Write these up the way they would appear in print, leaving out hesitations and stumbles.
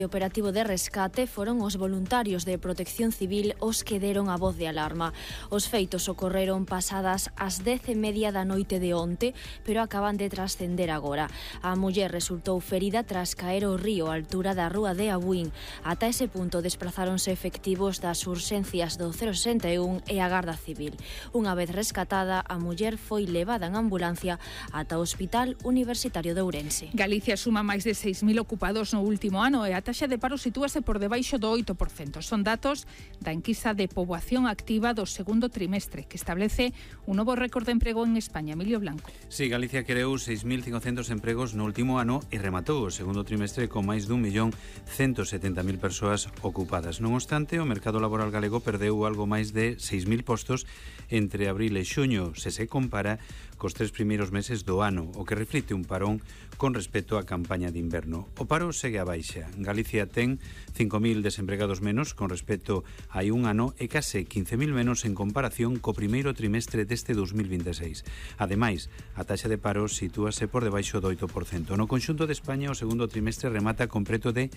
O operativo de rescate foron os voluntarios de Protección Civil os que deron a voz de alarma. Os feitos ocorreron pasadas as 10:30 da noite de onte, pero acaban de trascender agora. A muller resultou ferida tras caer ao río á altura da rúa de Abuín. Ata ese punto desplazáronse efectivos das urxencias do 061 e a Garda Civil. Unha vez rescatada, a muller foi levada en ambulancia ata o Hospital Universitario de Ourense. Galicia suma máis de 6.000 ocupados no último ano e a taxa de paro sitúase por debaixo do 8%. Son datos da enquisa de poboación activa do segundo trimestre, que establece un novo récord de emprego en España. Emilio Blanco. Sí, Galicia creou 6.500 empregos no último ano e rematou o segundo trimestre con máis de 1.170.000 persoas ocupadas. Non obstante, o mercado laboral galego perdeu algo máis de 6.000 postos entre abril e xuño, se se compara cos 3 primeiros meses do ano, o que reflicte un parón con respecto á campaña de inverno. O paro segue a baixa. Galicia ten 5.000 desempregados menos con respecto a hai un ano e case 15.000 menos en comparación co primeiro trimestre deste 2026. Ademais, a taxa de paro sitúase por debaixo do 8%. No conxunto de España, o segundo trimestre remata con preto de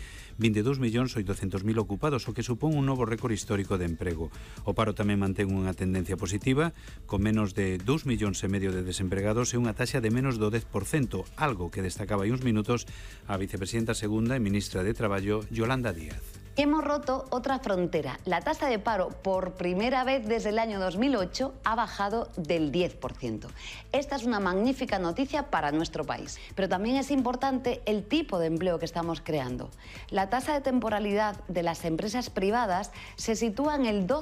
22.800.000 ocupados, o que supón un novo récord histórico de emprego. O paro tamén mantén unha tendencia positiva, con menos de 2,5 millóns de desempregados e unha taxa de menos do 10%, algo que destacaba hai uns minutos a vicepresidenta segunda e ministra de Traballo, Yolanda Díaz. Hemos roto otra frontera. La tasa de paro, por primera vez desde el año 2008, ha bajado del 10%. Esta es una magnífica noticia para nuestro país. Pero también es importante el tipo de empleo que estamos creando. La tasa de temporalidad de las empresas privadas se sitúa en el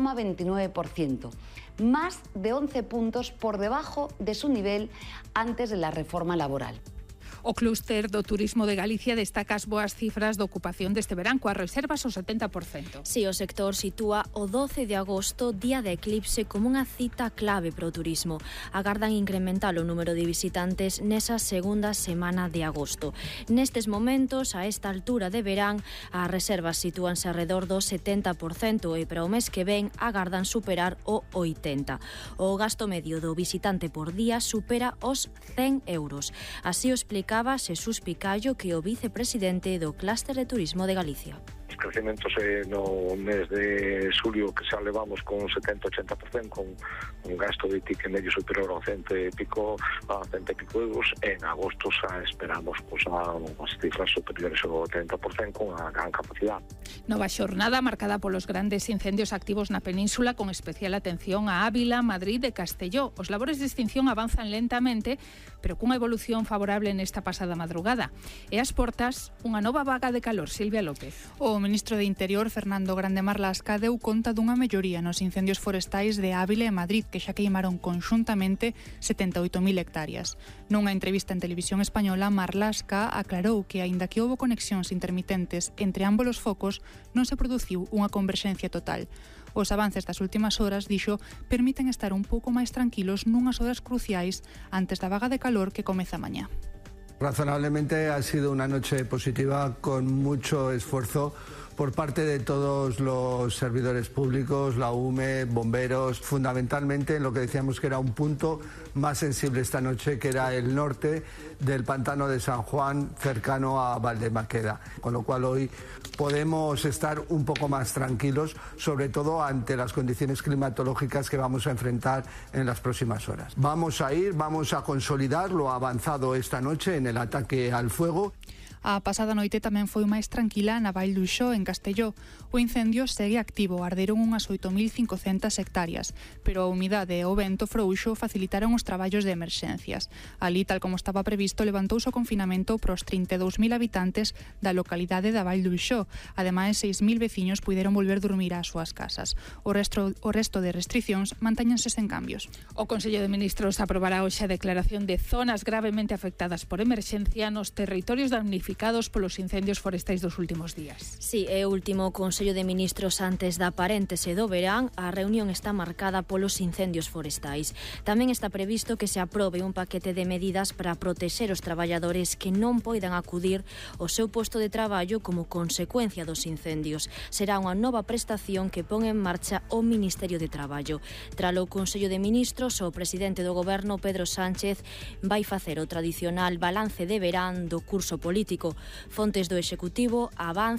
12,29%, más de 11 puntos por debajo de su nivel antes de la reforma laboral. O clúster do turismo de Galicia destaca as boas cifras de ocupación deste verán, coas reservas ao 70%. Si, o sector sitúa o 12 de agosto, día de eclipse, como unha cita clave para o turismo. Agardan incrementar o número de visitantes nesa segunda semana de agosto. Nestes momentos, a esta altura de verán, as reservas sitúanse alrededor do 70% e para o mes que ven agardan superar o 80%. O gasto medio do visitante por día supera os 100 euros. Así o explica Xesús Picallo, que é o vicepresidente do Clúster de Turismo de Galicia. Os crecementos no mes de xulio que xa levamos con 70-80%, con un gasto de ticket medio superior ao 100 e pico euros. En agosto xa esperamos as cifras superiores ao 30% con a gran capacidade. Nova xornada marcada polos grandes incendios activos na península, con especial atención a Ávila, Madrid e Castelló. Os labores de extinción avanzan lentamente, pero cunha evolución favorable nesta pasada madrugada. E as portas, unha nova vaga de calor. Silvia López. O ministro de Interior, Fernando Grande Marlasca, deu conta dunha melloría nos incendios forestais de Ávila e Madrid, que xa queimaron conxuntamente 78.000 hectáreas. Nunha entrevista en Televisión Española, Marlasca aclarou que, aínda que houbo conexións intermitentes entre ambos os focos, non se produciu unha converxencia total. Os avances das últimas horas, dixo, permiten estar un pouco máis tranquilos nunhas horas cruciais antes da vaga de calor que comeza mañá. Razonablemente ha sido una noche positiva con mucho esfuerzo por parte de todos los servidores públicos, la UME, bomberos, fundamentalmente en lo que decíamos que era un punto más sensible esta noche, que era el norte del pantano de San Juan, cercano a Valdemaqueda. Con lo cual hoy podemos estar un poco más tranquilos, sobre todo ante las condiciones climatológicas que vamos a enfrentar en las próximas horas. Vamos a consolidar lo avanzado esta noche en el ataque al fuego. A pasada noite tamén foi máis tranquila na Val do Xó, en Castelló. O incendio segue activo, arderon unhas 8.500 hectáreas, pero a humidade e o vento frouxo facilitaron os traballos de emerxencias. Ali, tal como estaba previsto, levantouse o confinamento pros 32.000 habitantes da localidade da Val do Xó. Ademais, 6.000 veciños puideron volver dormir ás súas casas. O resto de restricións mantéñense sen cambios. O Consello de Ministros aprobará hoxe a declaración de zonas gravemente afectadas por emerxencia nos territorios damnificados polos incendios forestais dos últimos días. Sí, é o último Consello de Ministros antes da paréntese do verán. A reunión está marcada polos incendios forestais. Tamén está previsto que se aprobe un paquete de medidas para protexer os traballadores que non poidan acudir ao seu posto de traballo como consecuencia dos incendios. Será unha nova prestación que pon en marcha o Ministerio de Traballo. Tralo Consello de Ministros, o presidente do Goberno, Pedro Sánchez, vai facer o tradicional balance de verán do curso político. Fontes do Executivo avanzan